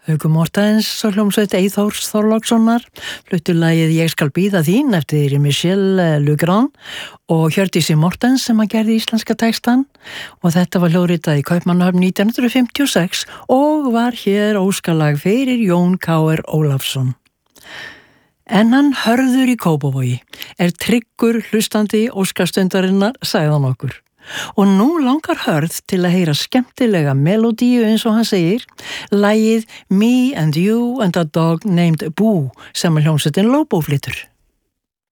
Haukur Mortens og hljómsveit Eyþórs Þorlákssonar fluttu lagið Ég skal bíða þín eftir Michel Legrand og Hjördísi Mortens sem að gerði íslenska textan og þetta var hljóðritað í Kaupmannahöfn 1956 og var hér óskalag fyrir Jón K.R. Ólafsson. En hann Hörður í Kópavogi tryggur hlustandi óskastundarinnar, sagði hann okkur. Og nú langar Hörð til að heyra skemmtilega melodíu eins og hann segir, lagið Me and You and a Dog Named Boo sem hljómsveitin Lobo flytur.